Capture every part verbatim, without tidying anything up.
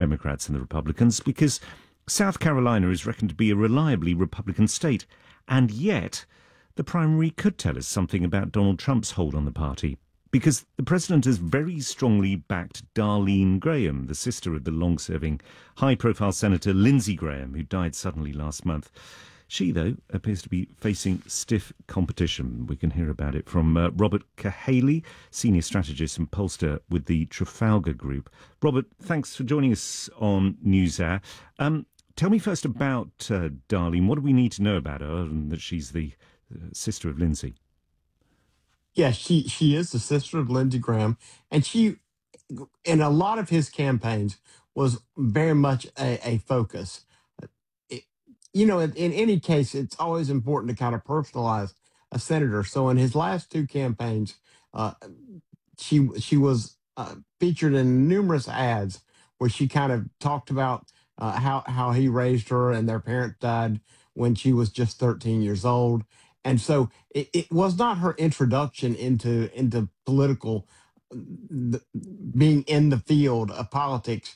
Democrats and the Republicans, because South Carolina is reckoned to be a reliably Republican state. And yet, the primary could tell us something about Donald Trump's hold on the party, because the president has very strongly backed Darlene Graham, the sister of the long-serving high-profile Senator Lindsey Graham, who died suddenly last month. She, though, appears to be facing stiff competition. We can hear about it from uh, Robert Cahaly, senior strategist and pollster with the Trafalgar Group. Robert, thanks for joining us on NewsHour. Um, tell me first about uh, Darlene. What do we need to know about her, and that she's the uh, sister of Lindsey? Yeah, she she is the sister of Lindsey Graham, and she, in a lot of his campaigns, was very much a, a focus. It- you know, in, in any case, it's always important to kind of personalize a senator. So in his last two campaigns, uh, she she was uh, featured in numerous ads where she kind of talked about uh, how how he raised her, and their parent died when she was just thirteen years old. And so it, it was not her introduction into into political, th- being in the field of politics,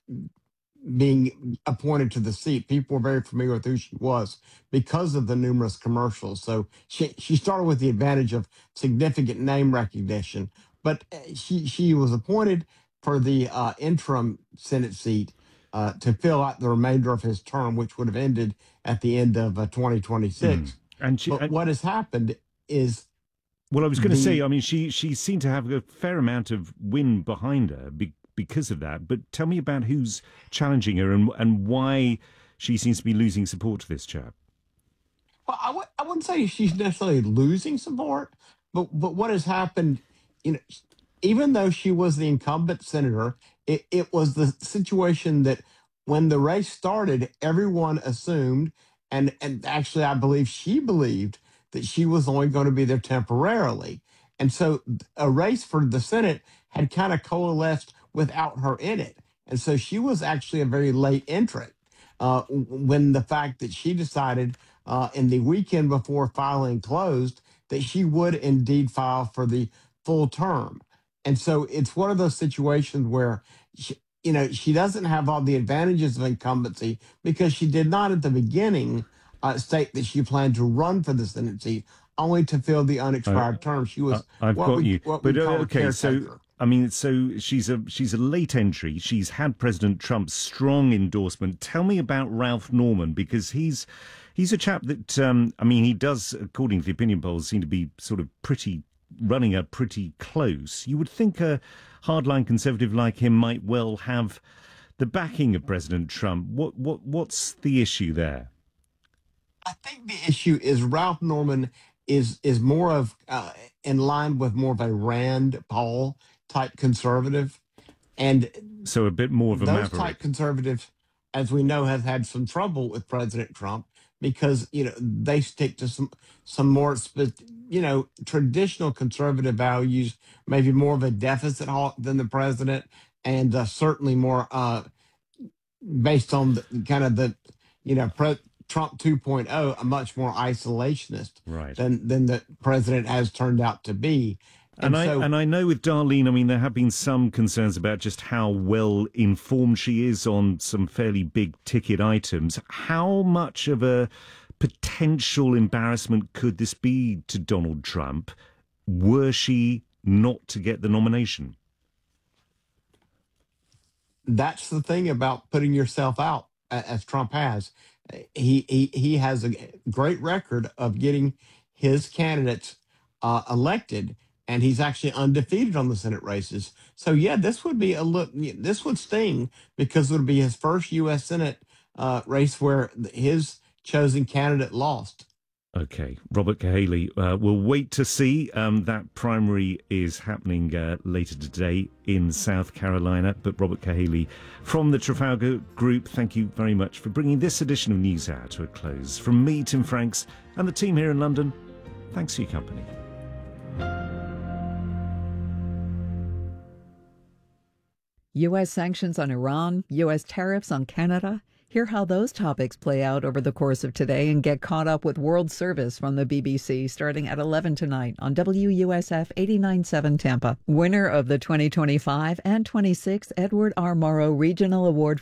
being appointed to the seat. People were very familiar with who she was because of the numerous commercials. So she she started with the advantage of significant name recognition, but uh, she she was appointed for the uh, interim Senate seat uh, to fill out the remainder of his term, which would have ended at the end of uh, Mm. twenty twenty-six. And she, But and, what has happened is well, I was going to say, the I mean, she she seemed to have a fair amount of wind behind her be, because of that. But tell me about who's challenging her, and and why she seems to be losing support to this chap. well, I w- I wouldn't say she's necessarily losing support, but but what has happened, you know, even though she was the incumbent senator, it, it was the situation that when the race started, everyone assumed, and and actually I believe she believed that she was only going to be there temporarily, and so a race for the Senate had kind of coalesced without her in it, and so she was actually a very late entrant. Uh, when the fact that she decided uh, in the weekend before filing closed that she would indeed file for the full term. And so it's one of those situations where, she, you know, she doesn't have all the advantages of incumbency because she did not at the beginning uh, state that she planned to run for the Senate seat, only to fill the Uh, unexpired term. She Uh, was I've what got we you. what we But uh, call a okay, so caretaker. I mean, so she's a she's a late entry. She's had President Trump's strong endorsement. Tell me about Ralph Norman, because he's he's a chap that um, I mean, he does, according to the opinion polls, seem to be sort of pretty running her pretty close. You would think a hardline conservative like him might well have the backing of President Trump. What what what's the issue there? I think the issue is Ralph Norman is is more of uh, in line with more of a Rand Paul type conservative, and So a bit more of a those type maverick. conservatives, as we know, have had some trouble with President Trump because you know they stick to some some more spe- you know traditional conservative values, maybe more of a deficit hawk than the president, and uh, certainly more uh, based on the, kind of the you know pre- Trump 2.0, a much more isolationist Right. than than the president has turned out to be, And and I so and I know with Darlene, I mean, there have been some concerns about just how well informed she is on some fairly big ticket items. How much of a potential embarrassment could this be to Donald Trump were she not to get the nomination? that's the thing about putting yourself out a- as Trump has. Uh, He he he has a great record of getting his candidates uh, elected, and he's actually undefeated on the Senate races. So yeah, this would be a look. This would sting because it would be his first U S. Senate uh, race where th- his chosen candidate lost. Okay, Robert Cahaly, uh, we'll wait to see. Um, that primary is happening uh, later today in South Carolina. But Robert Cahaly from the Trafalgar Group, thank you very much for bringing this edition of NewsHour to a close. From me, Tim Franks, and the team here in London, thanks for your company. U S sanctions on Iran, U S tariffs on Canada. Hear how those topics play out over the course of today and get caught up with World Service from the B B C starting at eleven tonight on W U S F eighty-nine point seven Tampa. Winner of the twenty twenty-five and twenty-six Edward R. Morrow Regional Award